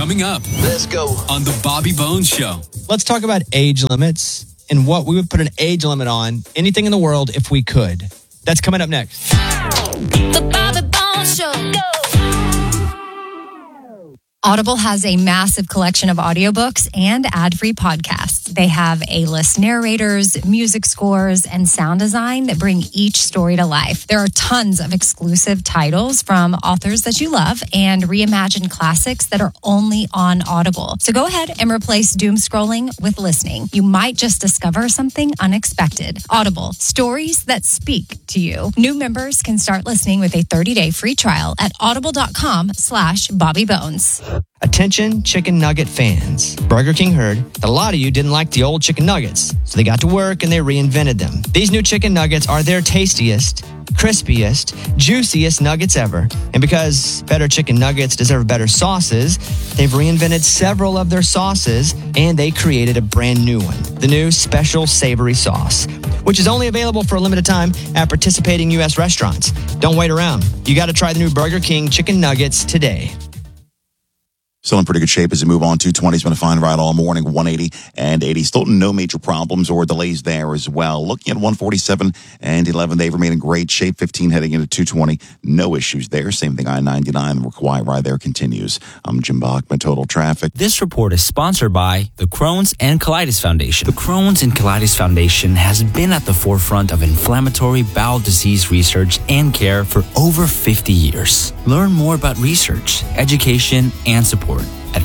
Coming up. Let's go. On the Bobby Bones Show. Let's talk about age limits and what we would put an age limit on anything in the world if we could. That's coming up next. The Bobby Bones Show. Go. Audible has a massive collection of audiobooks and ad-free podcasts. They have A-list narrators, music scores, and sound design that bring each story to life. There are tons of exclusive titles from authors that you love and reimagined classics that are only on Audible. So go ahead and replace doom scrolling with listening. You might just discover something unexpected. Audible, stories that speak to you. New members can start listening with a 30-day free trial at audible.com/BobbyBones. Attention chicken nugget fans. Burger King heard that a lot of you didn't like the old chicken nuggets, so they got to work and they reinvented them. These new chicken nuggets are their tastiest, crispiest, juiciest nuggets ever. And because better chicken nuggets deserve better sauces, they've reinvented several of their sauces and they created a brand new one, the new Special Savory Sauce, which is only available for a limited time at participating U.S. restaurants. Don't wait around. You got to try the new Burger King chicken nuggets today. Still in pretty good shape as we move on. 220's been a fine ride all morning, 180 and 80. Still no major problems or delays there as well. Looking at 147 and 11, they've remained in great shape. 15 heading into 220, no issues there. Same thing, I-99, the quiet ride there continues. I'm Jim Bachman, Total Traffic. This report is sponsored by the Crohn's and Colitis Foundation. The Crohn's and Colitis Foundation has been at the forefront of inflammatory bowel disease research and care for over 50 years. Learn more about research, education, and support at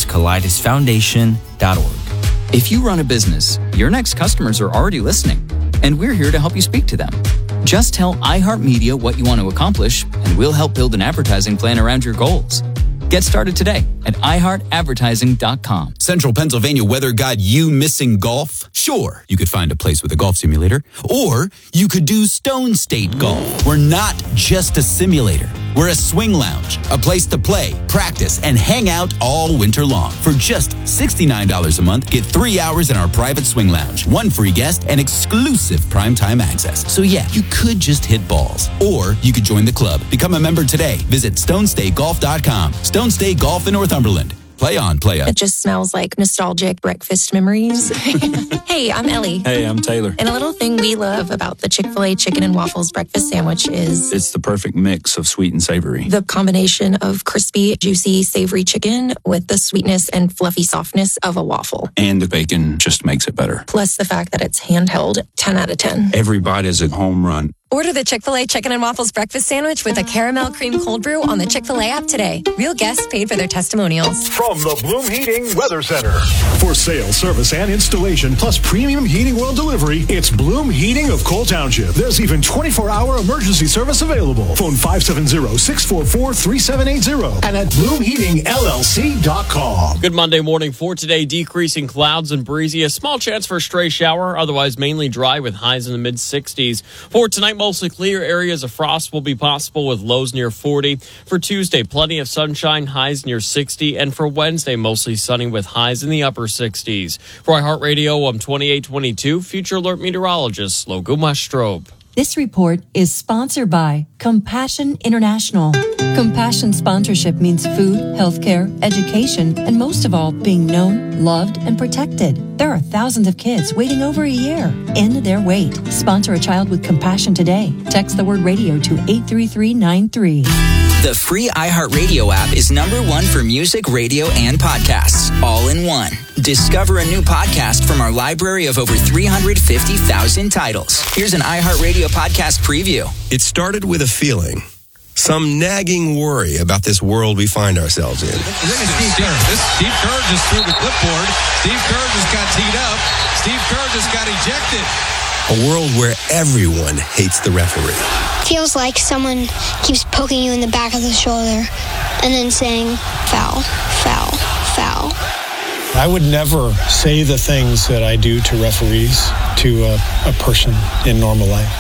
Crohn'sColitisFoundation.org. If you run a business, your next customers are already listening, and we're here to help you speak to them. Just tell iHeartMedia what you want to accomplish, and we'll help build an advertising plan around your goals. Get started today at iHeartAdvertising.com. Central Pennsylvania weather got you missing golf? Sure, you could find a place with a golf simulator. Or you could do Stone State Golf. We're not just a simulator. We're a swing lounge, a place to play, practice, and hang out all winter long. For just $69 a month, get 3 hours in our private swing lounge, one free guest, and exclusive primetime access. So yeah, you could just hit balls. Or you could join the club. Become a member today. Visit StoneStateGolf.com. Stone State Golf in Northumberland. Play on, play up. It just smells like nostalgic breakfast memories. Hey, I'm Ellie. Hey, I'm Taylor. And a little thing we love about the Chick-fil-A chicken and waffles breakfast sandwich is... it's the perfect mix of sweet and savory. The combination of crispy, juicy, savory chicken with the sweetness and fluffy softness of a waffle. And the bacon just makes it better. Plus the fact that it's handheld, 10 out of 10. Every bite is a home run. Order the Chick-fil-A Chicken and Waffles Breakfast Sandwich with a caramel cream cold brew on the Chick-fil-A app today. Real guests paid for their testimonials. From the Bloom Heating Weather Center. For sale, service, and installation, plus premium heating oil delivery, it's Bloom Heating of Cole Township. There's even 24-hour emergency service available. Phone 570-644-3780 and at BloomHeatingLLC.com. Good Monday morning. For today, decreasing clouds and breezy. A small chance for a stray shower, otherwise mainly dry with highs in the mid-60s. For tonight, mostly clear. Areas of frost will be possible with lows near 40. For Tuesday, plenty of sunshine, highs near 60. And for Wednesday, mostly sunny with highs in the upper 60s. For iHeartRadio, I'm 2822 Future Alert Meteorologist Logo Mustrobe. This report is sponsored by Compassion International. Compassion sponsorship means food, healthcare, education, and most of all, being known, loved, and protected. There are thousands of kids waiting over a year. End their wait. Sponsor a child with compassion today. Text the word radio to 83393. The free iHeartRadio app is #1 for music, radio, and podcasts, all in one. Discover a new podcast from our library of over 350,000 titles. Here's an iHeartRadio podcast preview. It started with a feeling, some nagging worry about this world we find ourselves in. Steve Kerr just threw the clipboard. Steve Kerr just got teed up. Steve Kerr just got ejected. A world where everyone hates the referee. Feels like someone keeps poking you in the back of the shoulder and then saying, foul, foul, foul. I would never say the things that I do to referees to a person in normal life.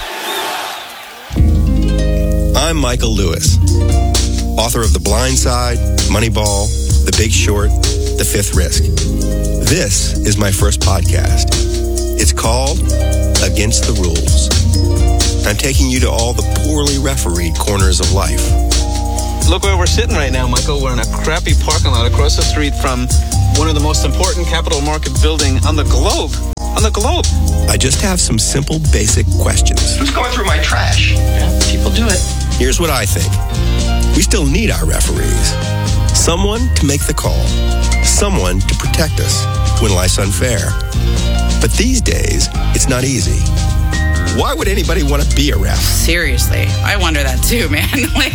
I'm Michael Lewis, author of The Blind Side, Moneyball, The Big Short, The Fifth Risk. This is my first podcast. It's called Against the Rules. I'm taking you to all the poorly refereed corners of life. Look where we're sitting right now, Michael. We're in a crappy parking lot across the street from one of the most important capital market building on the globe. On the globe. I just have some simple, basic questions. Who's going through my trash? Yeah, people do it. Here's what I think. We still need our referees. Someone to make the call. Someone to protect us when life's unfair. But these days, it's not easy. Why would anybody want to be a ref? Seriously, I wonder that too, man.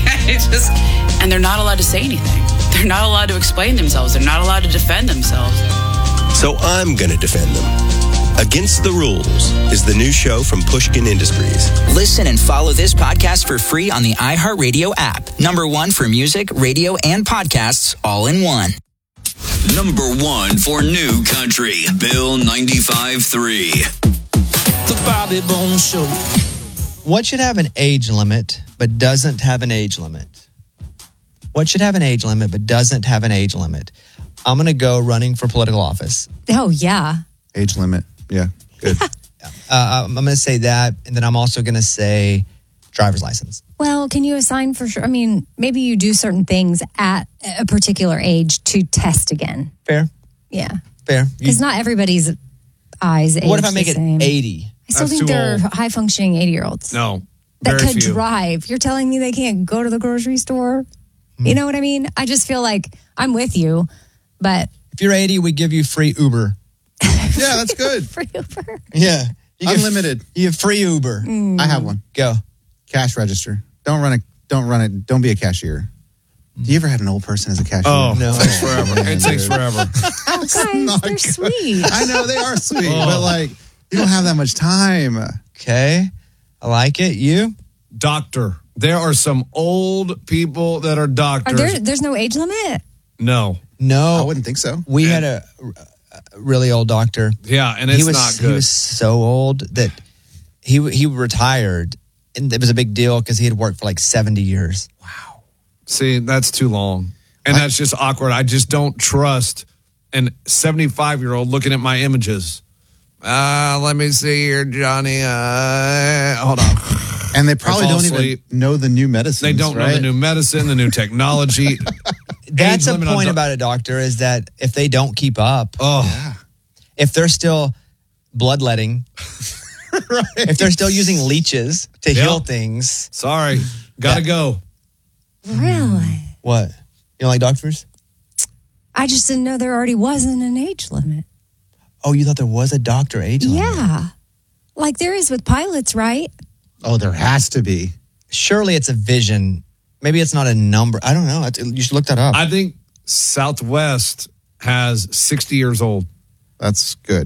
And they're not allowed to say anything. They're not allowed to explain themselves. They're not allowed to defend themselves. So I'm going to defend them. Against the Rules is the new show from Pushkin Industries. Listen and follow this podcast for free on the iHeartRadio app. #1 for music, radio, and podcasts all in one. #1 for new country, Bill 95.3. The Bobby Bones Show. What should have an age limit but doesn't have an age limit? What should have an age limit but doesn't have an age limit? I'm going to go running for political office. Oh, yeah. Age limit. Yeah, good. I'm going to say that, and then I'm also going to say driver's license. Well, can you assign for sure? I mean, maybe you do certain things at a particular age to test again. Fair. Yeah. Fair. Because not everybody's eyes age What if I make the it same. 80? I still think they're high-functioning 80-years. No, That very could few. drive. You're telling me they can't go to the grocery store? You know what I mean? I just feel like I'm with you, but... If you're 80, we give you free Uber. Yeah, that's good. Free Uber? Yeah. You get Unlimited. You have free Uber. I have one. Go. Cash register. Don't run it. Don't be a cashier. Do you ever had an old person as a cashier? Oh, No. it takes forever. It takes forever. Oh, guys, they're sweet. I know they are sweet, but like you don't have that much time. Okay. I like it. You? Doctor. There are some old people that are doctors. There's no age limit? No. No. I wouldn't think so. We had a really old doctor. Yeah, and it's not good. He was so old that he retired, and it was a big deal because he had worked for like 70 years. See, that's too long. And that's just awkward. I just don't trust an 75-year-old looking at my images. Let me see here, Johnny. Hold on. And they probably fall don't asleep. even know the new medicine. They don't know the new medicine, the new technology. That's Age a limit on point about a doctor is that if they don't keep up, if they're still bloodletting, if they're still using leeches to heal things. Sorry. Gotta go. Really? What? You don't like doctors? I just didn't know there already wasn't an age limit. Oh, you thought there was a doctor age limit? Yeah. Like there is with pilots, right? Oh, there has to be. Surely it's a vision. Maybe it's not a number. I don't know. You should look that up. I think Southwest has 60 years old. That's good.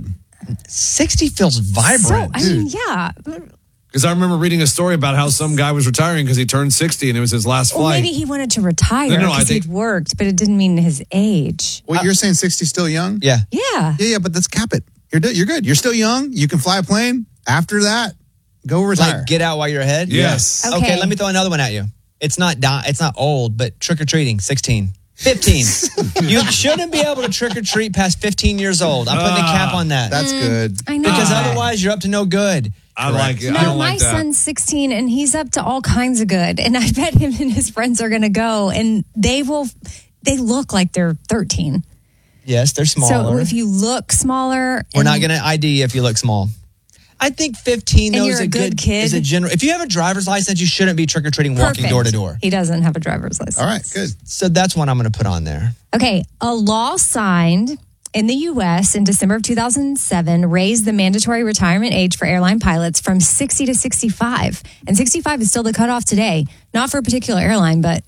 60 feels vibrant. So, I mean, yeah. Because I remember reading a story about how some guy was retiring because he turned 60 and it was his last Well, flight. maybe he wanted to retire No, because I think- he'd worked, but it didn't mean his age. Wait, you're saying 60 still young? Yeah. Yeah. Yeah, but let's cap it. You're good. You're still young. You can fly a plane. After that, go retire. Like get out while you're ahead? Yes. Okay, let me throw another one at you. It's not old, but trick-or-treating, 16. 15. You shouldn't be able to trick-or-treat past 15 years old. I'm putting a cap on that. That's good. I know. Because otherwise you're up to no good. I like it. No, I don't my like that. son's 16 and he's up to all kinds of good. And I bet him and his friends are going to go and they look like they're 13. Yes, they're smaller. So if you look smaller. We're not going to ID you if you look small. I think 15 And though you're is a a good kid. Is a general. If you have a driver's license, you shouldn't be trick-or-treating walking Perfect. door to door. He doesn't have a driver's license. All right, good. So that's one I'm going to put on there. Okay, a law signed in the U.S. in December of 2007 raised the mandatory retirement age for airline pilots from 60 to 65. And 65 is still the cutoff today. Not for a particular airline, but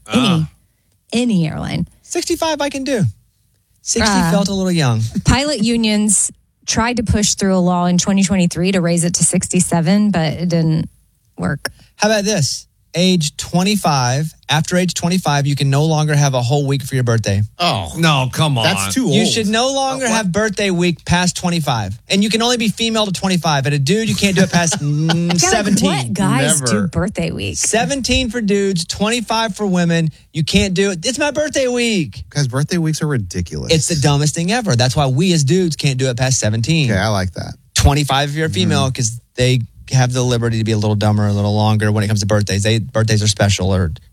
any airline. 65 I can do. 60 felt a little young. Pilot unions tried to push through a law in 2023 to raise it to 67, but it didn't work. How about this? Age 25. After age 25, you can no longer have a whole week for your birthday. Oh. No, come on. That's too old. You should no longer have birthday week past 25. And you can only be female to 25. And a dude, you can't do it past 17. What guys Never. do birthday week? 17 for dudes, 25 for women. You can't do it. It's my birthday week. Because birthday weeks are ridiculous. It's the dumbest thing ever. That's why we as dudes can't do it past 17. Okay, I like that. 25 if you're a female because they have the liberty to be a little dumber, a little longer when it comes to birthdays. Birthdays are special or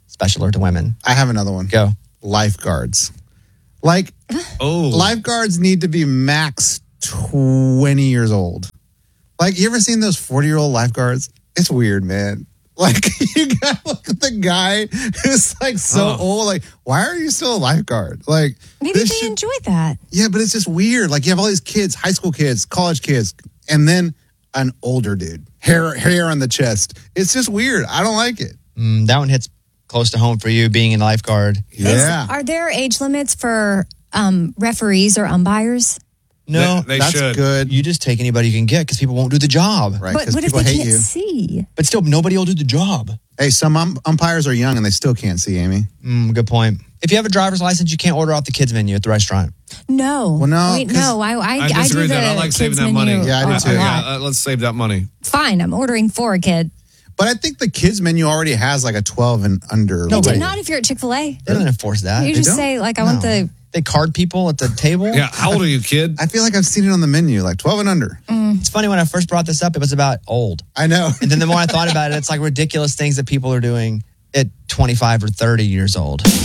Special alert to women. I have another one. Go. Lifeguards. Like, lifeguards need to be max 20 years old. Like, you ever seen those 40-year-old lifeguards? It's weird, man. Like, you gotta look at the guy who's like so old. Like, why are you still a lifeguard? Like, maybe they enjoy that. Yeah, but it's just weird. Like, you have all these kids, high school kids, college kids, and then an older dude, hair on the chest. It's just weird. I don't like it. That one hits close to home for you, being a lifeguard. Yeah. Are there age limits for referees or umpires? No, They that's should. good. You just take anybody you can get because people won't do the job. Right, But what if they can't see? But still, nobody will do the job. Hey, some umpires are young and they still can't see, Amy. Good point. If you have a driver's license, you can't order out the kids menu at the restaurant. No. Well, no. Wait, no. I disagree do with the that. I like saving kids that money. menu Yeah, I do a too. lot. Let's save that money. Fine, I'm ordering for a kid. But I think the kids menu already has like a 12 and under. No, not if you're at Chick-fil-A. They don't enforce that. You just say, like, I want the... They card people at the table. Yeah, how old are you, kid? I feel like I've seen it on the menu, like 12 and under. It's funny, when I first brought this up, it was about old. I know. And then the more I thought about it, it's like ridiculous things that people are doing at 25 or 30 years old.